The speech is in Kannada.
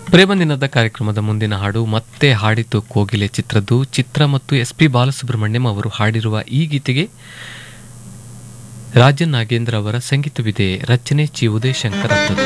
ಪ್ರೇಮದಿನದ ಕಾರ್ಯಕ್ರಮದ ಮುಂದಿನ ಹಾಡು ಮತ್ತೆ ಹಾಡಿತು ಕೋಗಿಲೆ ಚಿತ್ರದ್ದು. ಚಿತ್ರ ಮತ್ತು SP ಬಾಲಸುಬ್ರಹ್ಮಣ್ಯಂ ಅವರು ಹಾಡಿರುವ ಈ ಗೀತೆಗೆ ರಾಜನ್ ನಾಗೇಂದ್ರ ಅವರ ಸಂಗೀತವಿದೆ. ರಚನೆ ಚಿ ಉದಯಶಂಕರ್ ಅವರದ್ದು.